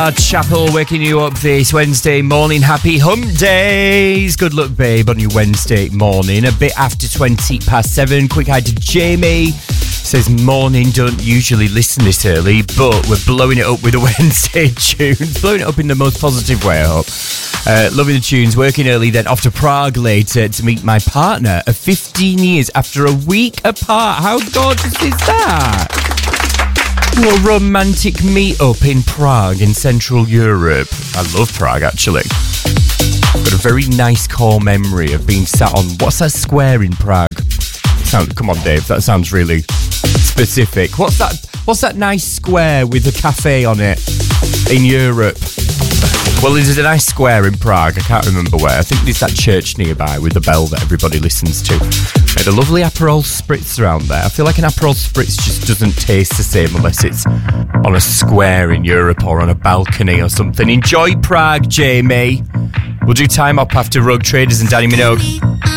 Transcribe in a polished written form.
Bernard Chapel waking you up this Wednesday morning. Happy hump days. Good luck, babe, on your Wednesday morning. A bit after 7:20. Quick hi to Jamie. Says, morning, don't usually listen this early, but we're blowing it up with a Wednesday tunes. Blowing it up in the most positive way, I hope. Loving the tunes. Working early, then off to Prague later to meet my partner of 15 years after a week apart. How gorgeous is that? A romantic meet-up in Prague in Central Europe. I love Prague, actually. I've got a very nice core memory of being sat on... What's that square in Prague? Come on, Dave, that sounds really specific. What's that nice square with a cafe on it in Europe? Well, there's a nice square in Prague. I can't remember where. I think there's that church nearby with the bell that everybody listens to. They had a lovely Aperol Spritz around there. I feel like an Aperol Spritz just doesn't taste the same unless it's on a square in Europe or on a balcony or something. Enjoy Prague, Jamie. We'll do Time Up after Rogue Traders and Danny Minogue.